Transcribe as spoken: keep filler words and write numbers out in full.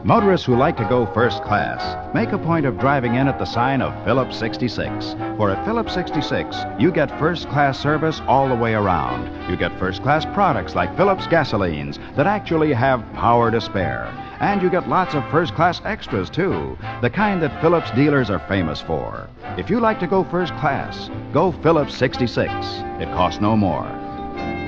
Motorists who like to go first class, make a point of driving in at the sign of Phillips sixty-six. For at Phillips sixty-six, you get first class service all the way around. You get first class products like Phillips gasolines that actually have power to spare. And you get lots of first class extras too, the kind that Phillips dealers are famous for. If you like to go first class, go Phillips sixty-six. It costs no more.